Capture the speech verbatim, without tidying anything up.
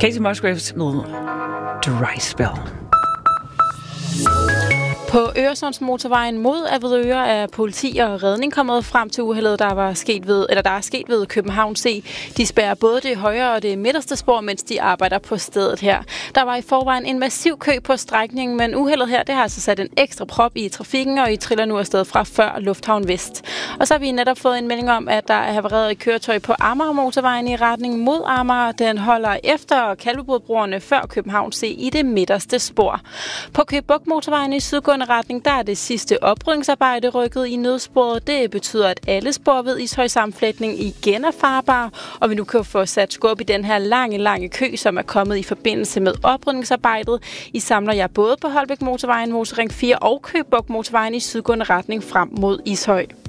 Kacey Musgraves med Dry Spell. På Øresundsmotorvejen mod Avedøre er politi og redning kommet frem til uheldet, der var sket ved, eller der er sket ved København C. De spærrer både det højre og det midterste spor, mens de arbejder på stedet her. Der var i forvejen en massiv kø på strækningen, men uheldet her, det har altså sat en ekstra prop i trafikken, og I triller nu afsted fra før Lufthavn Vest. Og så har vi netop fået en melding om, at der er havareret et køretøj på Amagermotorvejen i retning mod Amager. Den holder efter Kalvebodbroerne før København C i det midterste spor. På Køge Bugt Motorvejen i sydgående retning, der er det sidste oprydningsarbejde rykket i nødsporet. Det betyder, at alle spor ved Ishøj Sammenflætning igen er farbare, og vi nu kan få sat skub i den her lange, lange kø, som er kommet i forbindelse med oprydningsarbejdet. I samler jeg både på Holbæk Motorvejen, Motorring fire og Køge Bugt Motorvejen i sydgående retning frem mod Ishøj.